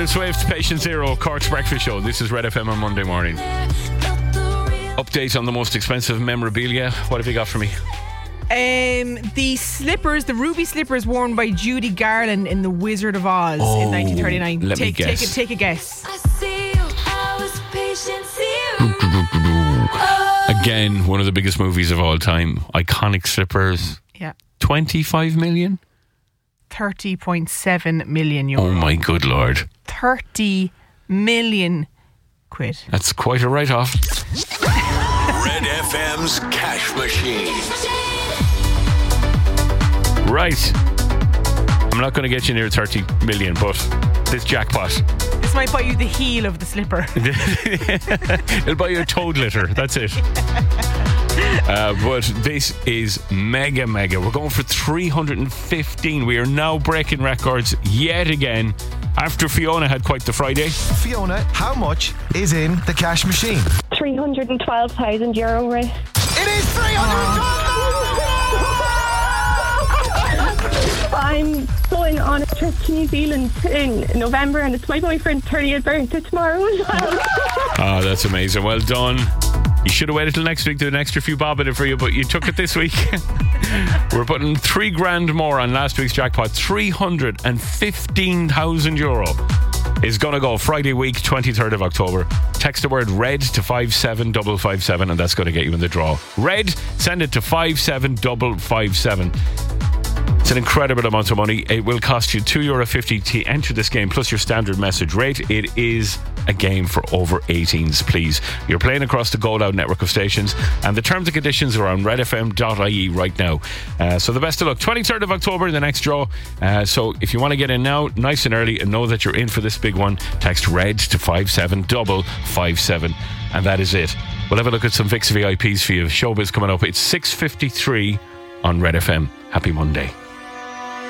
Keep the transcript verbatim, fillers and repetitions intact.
Taylor Swift, Patient Zero, Cork's Breakfast Show. This is Red F M on Monday morning. Update on the most expensive memorabilia. What have you got for me? Um, the slippers, the ruby slippers worn by Judy Garland in The Wizard of Oz Oh, in nineteen thirty-nine. let me take, guess. Take, a, take a guess. I see you, I was patient zero. Again, one of the biggest movies of all time. Iconic slippers. Yeah. twenty-five million? thirty point seven million euro. Oh my good lord. thirty million quid. That's quite a write-off. Red F M's Cash Machine. Right. I'm not going to get you near thirty million, but this jackpot. This might buy you the heel of the slipper. It'll buy you a toad litter. That's it. Uh, but this is mega, mega. We're going for three hundred fifteen. We are now breaking records yet again. After Fiona had quite the Friday. Fiona, how much is in the cash machine? three hundred twelve thousand euro, right? It is three hundred twelve! I'm going on a trip to New Zealand in November, and it's my boyfriend's thirtieth birthday tomorrow as well. Oh, that's amazing. Well done. You should have waited till next week to do an extra few bob in it for you, but you took it this week. We're putting three grand more on last week's jackpot. three hundred fifteen thousand euro is going to go Friday week, twenty-third of October. Text the word RED to five seven five five seven and that's going to get you in the draw. RED, send it to five seven five five seven. It's an incredible amount of money. It will cost you two euro fifty to enter this game, plus your standard message rate. It is a game for over eighteens, please. You're playing across the Go Loud network of stations, and the terms and conditions are on red f m dot i e right now. Uh, so the best of luck. twenty-third of October, the next draw. Uh, so if you want to get in now, nice and early, and know that you're in for this big one, text RED to five seven five five seven, and that is it. We'll have a look at some V I X V I Ps for you. Showbiz coming up. It's six fifty-three on Red F M. Happy Monday.